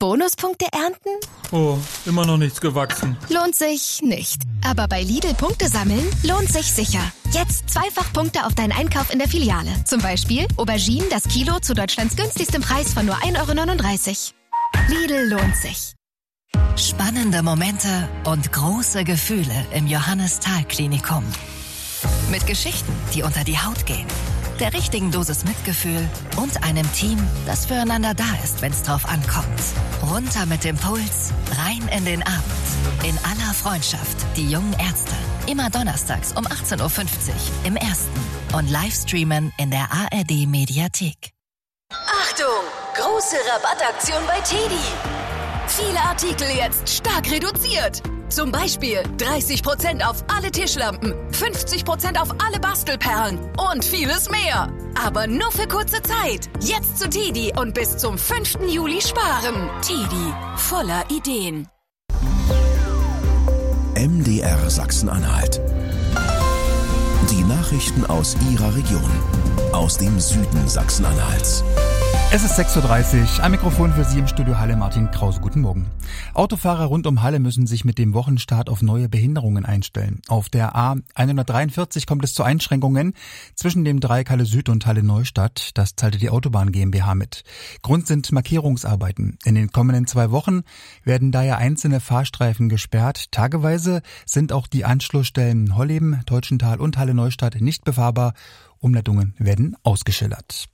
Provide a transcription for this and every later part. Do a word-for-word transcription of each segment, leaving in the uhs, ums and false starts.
Bonuspunkte ernten? Oh, immer noch nichts gewachsen. Lohnt sich nicht. Aber bei Lidl Punkte sammeln lohnt sich sicher. Jetzt zweifach Punkte auf deinen Einkauf in der Filiale. Zum Beispiel Auberginen das Kilo zu Deutschlands günstigstem Preis von nur ein Euro neununddreißig. Lidl lohnt sich. Spannende Momente und große Gefühle im Johannes-Thal-Klinikum. Mit Geschichten, die unter die Haut gehen. Der richtigen Dosis Mitgefühl und einem Team, das füreinander da ist, wenn es drauf ankommt. Runter mit dem Puls, rein in den Abend. In aller Freundschaft, die jungen Ärzte. Immer donnerstags um achtzehn Uhr fünfzig im Ersten. Und Livestreamen in der A R D-Mediathek. Achtung! Große Rabattaktion bei Teddy. Viele Artikel jetzt stark reduziert. Zum Beispiel dreißig Prozent auf alle Tischlampen, fünfzig Prozent auf alle Bastelperlen und vieles mehr. Aber nur für kurze Zeit. Jetzt zu Teddy und bis zum fünften Juli sparen. Teddy, voller Ideen. M D R Sachsen-Anhalt. Die Nachrichten aus Ihrer Region. Aus dem Süden Sachsen-Anhalts. Es ist sechs Uhr dreißig, am Mikrofon für Sie im Studio Halle Martin Krause. Guten Morgen. Autofahrer rund um Halle müssen sich mit dem Wochenstart auf neue Behinderungen einstellen. Auf der A hundertdreiundvierzig kommt es zu Einschränkungen zwischen dem Dreieck Halle Süd und Halle Neustadt. Das teilte die Autobahn GmbH mit. Grund sind Markierungsarbeiten. In den kommenden zwei Wochen werden daher einzelne Fahrstreifen gesperrt. Tageweise sind auch die Anschlussstellen Holleben, Teutschenthal und Halle Neustadt nicht befahrbar. Umleitungen werden ausgeschildert.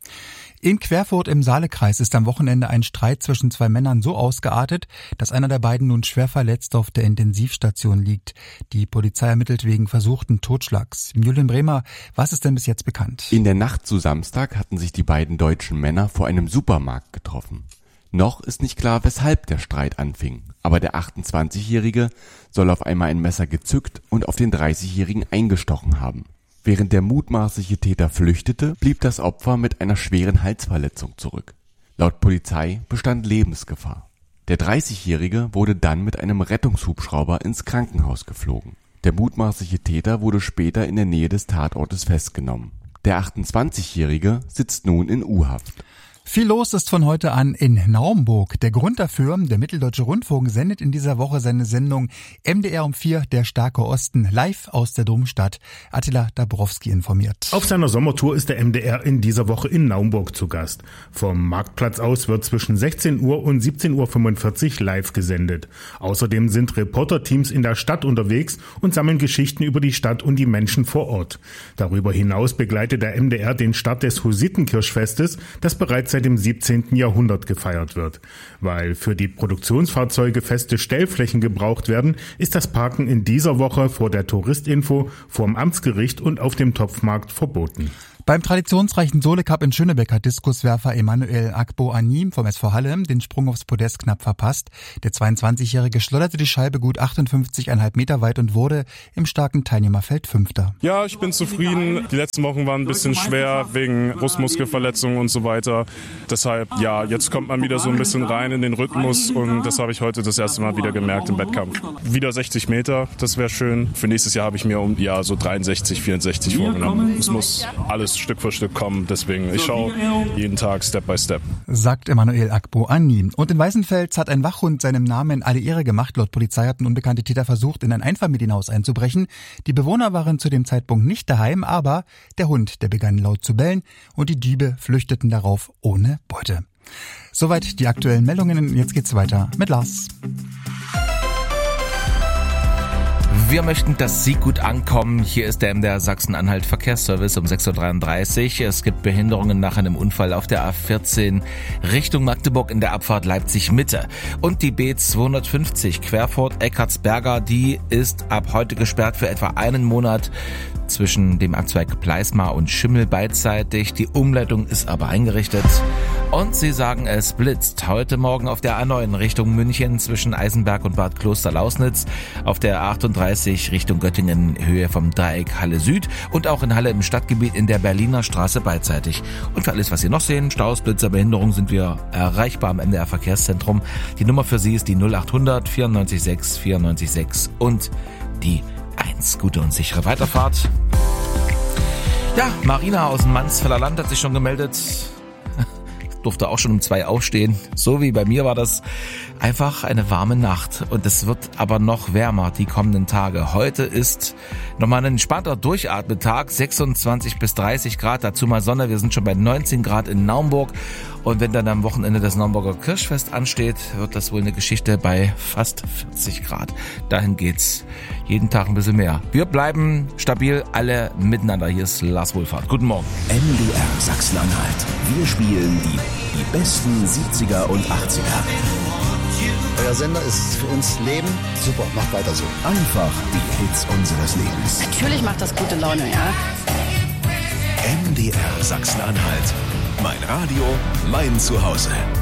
In Querfurt im Saalekreis ist am Wochenende ein Streit zwischen zwei Männern so ausgeartet, dass einer der beiden nun schwer verletzt auf der Intensivstation liegt. Die Polizei ermittelt wegen versuchten Totschlags. Julian Bremer, was ist denn bis jetzt bekannt? In der Nacht zu Samstag hatten sich die beiden deutschen Männer vor einem Supermarkt getroffen. Noch ist nicht klar, weshalb der Streit anfing, aber der achtundzwanzigjährige soll auf einmal ein Messer gezückt und auf den dreißigjährigen eingestochen haben. Während der mutmaßliche Täter flüchtete, blieb das Opfer mit einer schweren Halsverletzung zurück. Laut Polizei bestand Lebensgefahr. Der dreißigjährige wurde dann mit einem Rettungshubschrauber ins Krankenhaus geflogen. Der mutmaßliche Täter wurde später in der Nähe des Tatortes festgenommen. Der achtundzwanzigjährige sitzt nun in U-Haft. Viel los ist von heute an in Naumburg. Der Grund dafür, der Mitteldeutsche Rundfunk sendet in dieser Woche seine Sendung M D R um vier, der starke Osten, live aus der Domstadt. Attila Dabrowski informiert. Auf seiner Sommertour ist der M D R in dieser Woche in Naumburg zu Gast. Vom Marktplatz aus wird zwischen sechzehn Uhr und siebzehn Uhr fünfundvierzig live gesendet. Außerdem sind Reporterteams in der Stadt unterwegs und sammeln Geschichten über die Stadt und die Menschen vor Ort. Darüber hinaus begleitet der M D R den Start des Hussitenkirchfestes, das bereits seit dem siebzehnten Jahrhundert gefeiert wird. Weil für die Produktionsfahrzeuge feste Stellflächen gebraucht werden, ist das Parken in dieser Woche vor der Touristinfo, vorm Amtsgericht und auf dem Topfmarkt verboten. Beim traditionsreichen Sole Cup in Schönebeck hat Diskuswerfer Emanuel Agbo Anim vom S V Halle den Sprung aufs Podest knapp verpasst. Der zweiundzwanzigjährige schleuderte die Scheibe gut achtundfünfzig Komma fünf Meter weit und wurde im starken Teilnehmerfeld Fünfter. Ja, ich bin zufrieden. Die letzten Wochen waren ein bisschen schwer wegen Brustmuskelverletzungen und so weiter. Deshalb, ja, jetzt kommt man wieder so ein bisschen rein in den Rhythmus und das habe ich heute das erste Mal wieder gemerkt im Wettkampf. Wieder sechzig Meter, das wäre schön. Für nächstes Jahr habe ich mir um ja so dreiundsechzig, vierundsechzig vorgenommen. Es muss alles Stück für Stück kommen, deswegen ich schaue jeden Tag Step by Step. Sagt Emanuel Agbo Anim. Und in Weißenfels hat ein Wachhund seinem Namen alle Ehre gemacht. Laut Polizei hatten unbekannte Täter versucht, in ein Einfamilienhaus einzubrechen. Die Bewohner waren zu dem Zeitpunkt nicht daheim, aber der Hund, der begann laut zu bellen und die Diebe flüchteten darauf ohne Beute. Soweit die aktuellen Meldungen. Jetzt geht's weiter mit Lars. Wir möchten, dass Sie gut ankommen. Hier ist der M D R Sachsen-Anhalt Verkehrsservice um sechs Uhr dreiunddreißig. Es gibt Behinderungen nach einem Unfall auf der A vierzehn Richtung Magdeburg in der Abfahrt Leipzig-Mitte. Und die B zweihundertfünfzig Querfurt-Eckartsberger, die ist ab heute gesperrt für etwa einen Monat zwischen dem Abzweig Pleismar und Schimmel beidseitig. Die Umleitung ist aber eingerichtet. Und sie sagen, es blitzt. Heute Morgen auf der A neun Richtung München zwischen Eisenberg und Bad Kloster-Lausnitz. Auf der A achtunddreißig Richtung Göttingen Höhe vom Dreieck Halle Süd. Und auch in Halle im Stadtgebiet in der Berliner Straße beidseitig. Und für alles, was Sie noch sehen, Staus, Blitzer, Behinderung, sind wir erreichbar am M D R Verkehrszentrum. Die Nummer für Sie ist die null achthundert vierundneunzig sechs vierundneunzig sechs und die eins. Gute und sichere Weiterfahrt. Ja, Marina aus dem Mansfelder Land hat sich schon gemeldet. durfte auch schon um zwei aufstehen. So wie bei mir war das einfach eine warme Nacht. Und es wird aber noch wärmer die kommenden Tage. Heute ist nochmal ein entspannter Durchatmetag, sechsundzwanzig bis dreißig Grad, dazu mal Sonne. Wir sind schon bei neunzehn Grad in Naumburg. Und wenn dann am Wochenende das Naumburger Kirchfest ansteht, wird das wohl eine Geschichte bei fast vierzig Grad. Dahin geht's jeden Tag ein bisschen mehr. Wir bleiben stabil, alle miteinander. Hier ist Lars Wohlfahrt. Guten Morgen. M D R Sachsen-Anhalt. Wir spielen die, die besten siebziger und achtziger. Euer Sender ist für uns Leben. Super, macht weiter so. Einfach die Hits unseres Lebens. Natürlich macht das gute Laune, ja. M D R Sachsen-Anhalt. Mein Radio, mein Zuhause.